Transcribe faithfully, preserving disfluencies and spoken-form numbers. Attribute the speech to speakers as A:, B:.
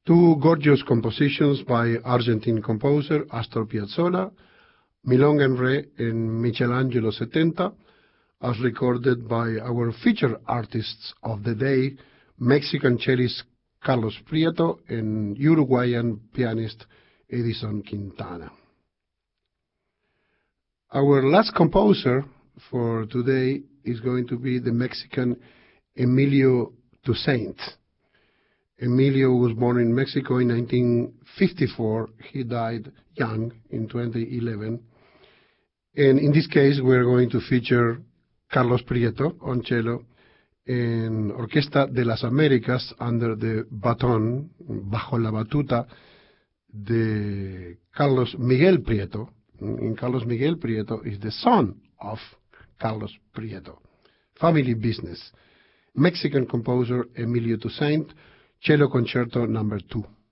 A: Two gorgeous compositions by Argentine composer Astor Piazzolla, Milonga en Re and Michelangelo seventy, as recorded by our featured artists of the day, Mexican cellist Carlos Prieto and Uruguayan pianist Edison Quintana. Our last composer for today is going to be the Mexican Emilio Toussaint. Emilio was born in Mexico in nineteen fifty-four. He died young in twenty eleven. And in this case, we're going to feature Carlos Prieto on cello and Orquesta de las Américas under the baton, bajo la batuta de Carlos Miguel Prieto. And Carlos Miguel Prieto is the son of Carlos Prieto. Family business. Mexican composer Emilio Toussaint, Cello Concerto number two.